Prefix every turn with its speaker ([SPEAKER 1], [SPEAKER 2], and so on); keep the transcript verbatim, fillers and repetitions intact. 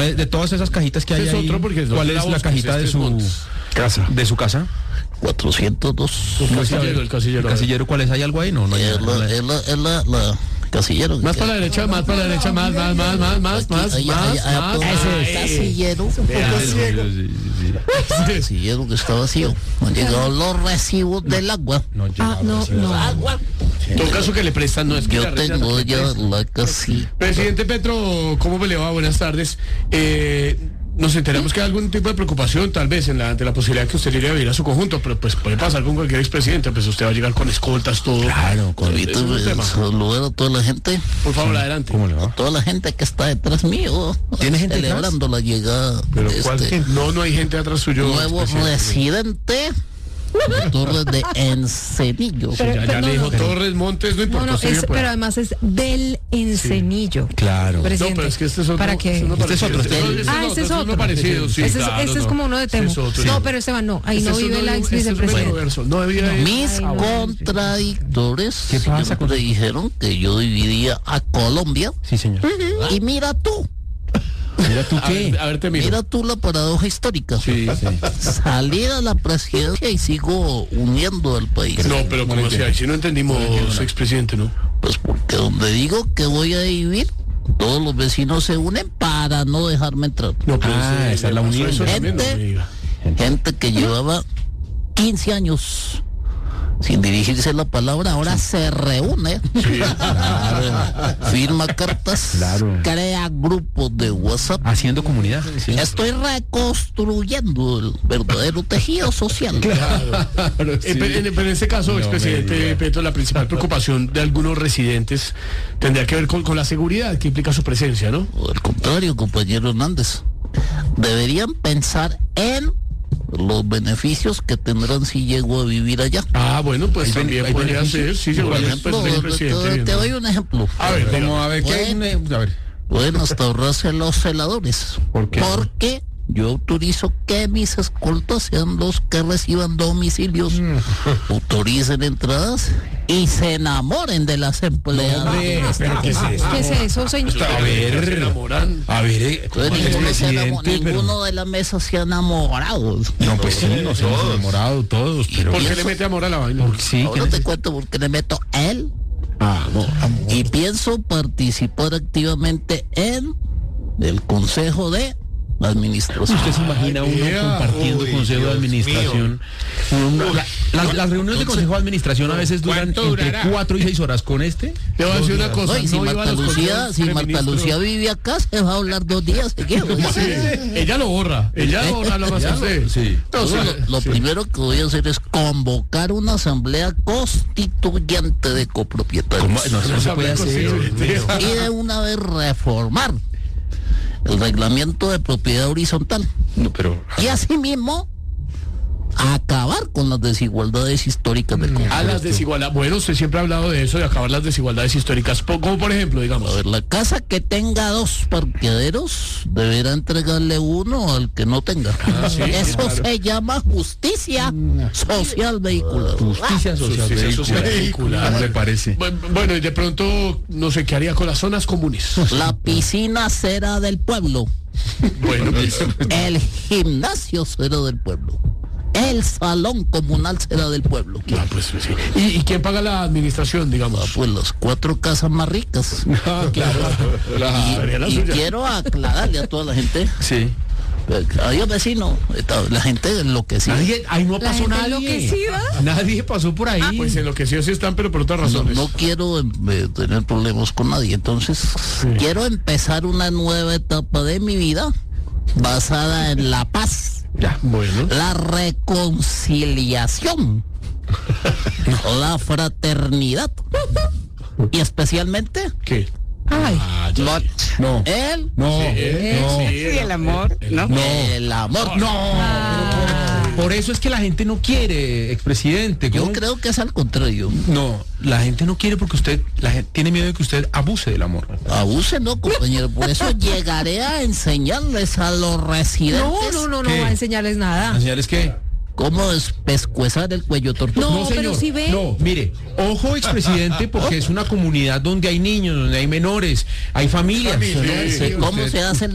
[SPEAKER 1] ¿Cuál, de todas esas cajitas que hay
[SPEAKER 2] es
[SPEAKER 1] ahí,
[SPEAKER 2] otro porque es
[SPEAKER 1] ¿cuál es la
[SPEAKER 2] Bosques,
[SPEAKER 1] cajita de
[SPEAKER 2] este
[SPEAKER 1] su
[SPEAKER 2] es
[SPEAKER 1] casa? ¿De su casa?
[SPEAKER 3] cuatrocientos dos.
[SPEAKER 2] El casillero, el casillero.
[SPEAKER 1] ¿El casillero cuál es? ¿Hay algo ahí? No, no hay
[SPEAKER 3] Es
[SPEAKER 1] nada.
[SPEAKER 3] la, es la, es la, la casillero.
[SPEAKER 2] Más para la derecha, más para la derecha, más, más, más, más, más, más,
[SPEAKER 3] Ahí-
[SPEAKER 2] más,
[SPEAKER 3] ahí- ahí-
[SPEAKER 2] más.
[SPEAKER 3] ese
[SPEAKER 2] Ay.
[SPEAKER 3] casillero.
[SPEAKER 2] Vea,
[SPEAKER 1] Sí, sí, sí.
[SPEAKER 3] Casillero que está vacío. No han llegado los recibos del agua.
[SPEAKER 1] No,
[SPEAKER 4] Ah, no, no.
[SPEAKER 3] Agua.
[SPEAKER 2] En todo caso que le prestan, no es que
[SPEAKER 3] Yo
[SPEAKER 2] la rechazan,
[SPEAKER 3] tengo
[SPEAKER 2] que
[SPEAKER 3] ya
[SPEAKER 2] prestan.
[SPEAKER 3] la casilla.
[SPEAKER 2] Presidente Petro, ¿cómo me le va? Buenas tardes. Eh, nos enteramos que hay algún tipo de preocupación, tal vez, en la, ante la posibilidad de que usted iría a vivir a su conjunto, pero pues puede pasar con cualquier expresidente, pues usted va a llegar con escoltas, todo.
[SPEAKER 1] Claro, con-
[SPEAKER 2] Eso es un tema.
[SPEAKER 3] Saludar a toda la gente.
[SPEAKER 2] Por favor, adelante.
[SPEAKER 1] ¿Cómo le va?
[SPEAKER 3] Toda la gente que está detrás mío.
[SPEAKER 1] ¿Tiene gente
[SPEAKER 3] celebrando la llegada
[SPEAKER 2] Pero
[SPEAKER 3] de
[SPEAKER 2] ¿cuál
[SPEAKER 3] este
[SPEAKER 2] gente? No, no hay gente atrás suyo.
[SPEAKER 3] nuevo
[SPEAKER 2] expresidente.
[SPEAKER 3] residente de Torres de Encenillo.
[SPEAKER 2] Sí,
[SPEAKER 4] Pero-
[SPEAKER 2] ya, ya
[SPEAKER 4] pero
[SPEAKER 2] le
[SPEAKER 4] no,
[SPEAKER 2] dijo
[SPEAKER 4] no.
[SPEAKER 2] Torres Montes, no
[SPEAKER 4] No,
[SPEAKER 2] importa.
[SPEAKER 4] no,
[SPEAKER 2] usted
[SPEAKER 4] es,
[SPEAKER 2] que pueda.
[SPEAKER 4] pero además es del Encenillo.
[SPEAKER 1] Claro.
[SPEAKER 4] Presidente.
[SPEAKER 2] No, pero es que este es otro.
[SPEAKER 4] ¿Para qué?
[SPEAKER 2] uno
[SPEAKER 1] Este es
[SPEAKER 2] parecido.
[SPEAKER 1] otro, este es
[SPEAKER 2] Este
[SPEAKER 4] Ah,
[SPEAKER 2] no,
[SPEAKER 4] ese es
[SPEAKER 2] uno
[SPEAKER 4] otro.
[SPEAKER 2] parecido, sí,
[SPEAKER 4] Ese es,
[SPEAKER 2] claro,
[SPEAKER 4] ese es
[SPEAKER 2] no.
[SPEAKER 4] como uno de
[SPEAKER 2] Ese
[SPEAKER 4] Temo.
[SPEAKER 2] es otro.
[SPEAKER 4] No, pero Esteban, no. Ahí
[SPEAKER 2] Este
[SPEAKER 4] no
[SPEAKER 2] es
[SPEAKER 4] vive
[SPEAKER 2] uno-
[SPEAKER 4] la ex
[SPEAKER 2] este es otro
[SPEAKER 4] vicepresidenta.
[SPEAKER 2] verso. No había ahí.
[SPEAKER 3] Mis
[SPEAKER 2] Ah, bueno.
[SPEAKER 3] contradictores
[SPEAKER 1] ¿Qué pasa
[SPEAKER 3] siempre
[SPEAKER 1] con-
[SPEAKER 3] dijeron que yo dividía a Colombia.
[SPEAKER 1] Sí, señor.
[SPEAKER 3] Y mira tú,
[SPEAKER 1] Mira tú
[SPEAKER 2] A ver,
[SPEAKER 1] qué.
[SPEAKER 2] a ver, te miro.
[SPEAKER 3] mira tú la paradoja histórica.
[SPEAKER 1] Sí, sí.
[SPEAKER 3] Salir a la presidencia y sigo uniendo al país.
[SPEAKER 2] No, pero como así, ahí sí no entendimos, expresidente, ¿no?
[SPEAKER 3] Pues porque donde digo que voy a vivir, todos los vecinos se unen para no dejarme entrar.
[SPEAKER 2] No, pero
[SPEAKER 1] Ah,
[SPEAKER 2] ese-
[SPEAKER 1] esa es la
[SPEAKER 2] pasó
[SPEAKER 1] unión.
[SPEAKER 2] eso también, no
[SPEAKER 3] Gente.
[SPEAKER 2] me diga.
[SPEAKER 3] Gente que llevaba quince años sin dirigirse la palabra, ahora se reúne, firma cartas,
[SPEAKER 1] Claro.
[SPEAKER 3] crea grupos de WhatsApp.
[SPEAKER 1] Haciendo comunidad. Sí.
[SPEAKER 3] Estoy reconstruyendo el verdadero tejido social.
[SPEAKER 2] Eh, pero, en, pero en este caso,
[SPEAKER 1] No me
[SPEAKER 2] expresidente
[SPEAKER 1] diga.
[SPEAKER 2] Petro, la principal preocupación de algunos residentes tendría que ver con, con la seguridad que implica su presencia, ¿no?
[SPEAKER 3] O al contrario, compañero Hernández, deberían pensar en los beneficios que tendrán si llego a vivir allá.
[SPEAKER 2] Ah, bueno, pues
[SPEAKER 1] ¿Hay ben-
[SPEAKER 2] también
[SPEAKER 1] hay
[SPEAKER 2] podría
[SPEAKER 1] beneficios?
[SPEAKER 2] ser, sí,
[SPEAKER 3] Por
[SPEAKER 2] seguramente,
[SPEAKER 3] ejemplo,
[SPEAKER 2] pues, el
[SPEAKER 3] te,
[SPEAKER 2] presidente
[SPEAKER 3] te
[SPEAKER 2] viendo.
[SPEAKER 3] doy un ejemplo.
[SPEAKER 2] A ver,
[SPEAKER 1] Como,
[SPEAKER 2] diga.
[SPEAKER 1] a ver, ¿qué hay?
[SPEAKER 3] Bueno.
[SPEAKER 1] A ver.
[SPEAKER 3] Pueden hasta ahorrarse los celadores.
[SPEAKER 1] ¿Por qué?
[SPEAKER 3] Porque yo autorizo que mis escoltas sean los que reciban domicilios,
[SPEAKER 1] Mm.
[SPEAKER 3] autoricen entradas y se enamoren de las empleadas.
[SPEAKER 1] Hombre, pero ¿qué es eso?
[SPEAKER 4] ¿Qué es eso, señor?
[SPEAKER 1] A ver.
[SPEAKER 2] Se enamoran.
[SPEAKER 1] A ver, eh,
[SPEAKER 3] Entonces,
[SPEAKER 1] el
[SPEAKER 3] ninguno, se enamo-
[SPEAKER 1] presidente, pero-
[SPEAKER 3] ninguno de la mesa se ha enamorado.
[SPEAKER 1] No, pues sí, nos hemos enamorado todos, pero...
[SPEAKER 2] ¿Por qué le mete amor a la vaina?
[SPEAKER 1] Porque sí,
[SPEAKER 3] Ahora
[SPEAKER 1] que
[SPEAKER 3] te cuento porque le meto él
[SPEAKER 1] Ah, no, amor.
[SPEAKER 3] y pienso participar activamente en el Consejo de Administración.
[SPEAKER 1] ¿Usted se imagina uno
[SPEAKER 2] vea.
[SPEAKER 1] compartiendo
[SPEAKER 5] Uy,
[SPEAKER 1] consejo de
[SPEAKER 5] Dios
[SPEAKER 1] administración? Una- la- las, las reuniones de consejo de administración a veces duran
[SPEAKER 2] ¿Cuánto
[SPEAKER 1] entre
[SPEAKER 2] durará?
[SPEAKER 1] cuatro y seis horas. ¿Con este?
[SPEAKER 2] Le voy a decir una cosa.
[SPEAKER 3] No, y si
[SPEAKER 2] no iba a
[SPEAKER 3] Marta
[SPEAKER 2] los
[SPEAKER 3] Lucía,
[SPEAKER 2] consejos
[SPEAKER 3] si
[SPEAKER 2] de
[SPEAKER 3] Marta
[SPEAKER 2] ministros.
[SPEAKER 3] Lucía vive acá, se va a hablar dos días seguidos.
[SPEAKER 2] Sí, ella lo borra, ella lo borra lo más que usted.
[SPEAKER 1] Sí.
[SPEAKER 2] Entonces,
[SPEAKER 3] Lo, lo
[SPEAKER 2] sí.
[SPEAKER 3] primero que voy a hacer es convocar una asamblea constituyente de copropietarios.
[SPEAKER 1] ¿Cómo? No, eso no se puede hacer.
[SPEAKER 2] Constituyente.
[SPEAKER 3] Y de una vez reformar el reglamento de propiedad horizontal.
[SPEAKER 1] No, pero...
[SPEAKER 3] Y asimismo, acabar con las desigualdades históricas del Congreso.
[SPEAKER 2] A las desigualdades. Bueno, usted siempre ha hablado de eso, de acabar las desigualdades históricas. Po- Como por ejemplo, digamos.
[SPEAKER 3] A ver, la casa que tenga dos parqueaderos deberá entregarle uno al que no tenga.
[SPEAKER 2] sí,
[SPEAKER 3] Eso
[SPEAKER 2] claro.
[SPEAKER 3] se llama justicia social vehicular.
[SPEAKER 1] Justicia social
[SPEAKER 2] Justicia
[SPEAKER 1] vehicular.
[SPEAKER 2] social vehicular.
[SPEAKER 1] Me parece.
[SPEAKER 2] Bu- Bueno, y de pronto, no sé qué haría con las zonas comunes.
[SPEAKER 3] La piscina será del pueblo.
[SPEAKER 2] Bueno, pues,
[SPEAKER 3] El gimnasio será del pueblo. El salón comunal será del pueblo.
[SPEAKER 2] ah, pues sí. ¿Y, y quién paga la administración,
[SPEAKER 3] Ah,
[SPEAKER 2] digamos?
[SPEAKER 3] pues las cuatro casas más ricas.
[SPEAKER 1] Ah, claro.
[SPEAKER 2] Sería la
[SPEAKER 3] Y
[SPEAKER 2] suya.
[SPEAKER 3] quiero aclararle a toda la gente,
[SPEAKER 1] Sí.
[SPEAKER 3] adiós vecino, la gente enloquecida.
[SPEAKER 1] Nadie, ahí no
[SPEAKER 4] La
[SPEAKER 1] pasó
[SPEAKER 4] gente
[SPEAKER 1] nadie.
[SPEAKER 4] enloquecida.
[SPEAKER 1] Nadie pasó por ahí.
[SPEAKER 2] Pues enloquecidos sí están, pero por otras
[SPEAKER 3] No,
[SPEAKER 2] razones.
[SPEAKER 3] no quiero eh, tener problemas con nadie, entonces quiero empezar una nueva etapa de mi vida basada en la paz,
[SPEAKER 1] Ya.
[SPEAKER 2] Bueno.
[SPEAKER 3] la reconciliación, la fraternidad y especialmente
[SPEAKER 2] ¿Qué?
[SPEAKER 4] Ay,
[SPEAKER 1] No.
[SPEAKER 3] el,
[SPEAKER 1] No.
[SPEAKER 2] Eh,
[SPEAKER 1] no.
[SPEAKER 2] sí,
[SPEAKER 6] Sí, el amor, ¿no?
[SPEAKER 3] el amor.
[SPEAKER 1] No. Por eso es que la gente no quiere, expresidente.
[SPEAKER 3] Yo
[SPEAKER 1] ¿Cómo?
[SPEAKER 3] creo que es al contrario.
[SPEAKER 1] No, la gente no quiere porque usted, la gente tiene miedo de que usted abuse del amor.
[SPEAKER 3] Abuse, no, compañero. Por eso llegaré a enseñarles a los residentes
[SPEAKER 4] no, no, no, no
[SPEAKER 1] ¿Qué?
[SPEAKER 4] va a enseñarles nada.
[SPEAKER 1] Señales que
[SPEAKER 3] cómo despescuezar el cuello tortuga.
[SPEAKER 4] No, pero si ve.
[SPEAKER 1] No, mire, ojo, expresidente, porque es una comunidad donde hay niños, donde hay menores, hay familias.
[SPEAKER 2] Familia,
[SPEAKER 1] ¿no?
[SPEAKER 2] sí.
[SPEAKER 3] ¿Cómo
[SPEAKER 1] Usted-
[SPEAKER 3] se hacen